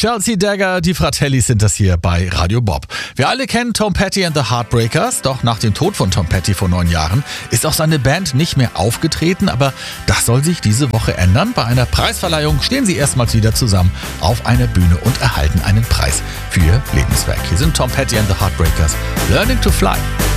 Chelsea Dagger, die Fratellis sind das hier bei Radio Bob. Wir alle kennen Tom Petty and the Heartbreakers, doch nach dem Tod von Tom Petty vor 9 Jahren ist auch seine Band nicht mehr aufgetreten, aber das soll sich diese Woche ändern. Bei einer Preisverleihung stehen sie erstmals wieder zusammen auf einer Bühne und erhalten einen Preis für ihr Lebenswerk. Hier sind Tom Petty and the Heartbreakers, Learning to Fly.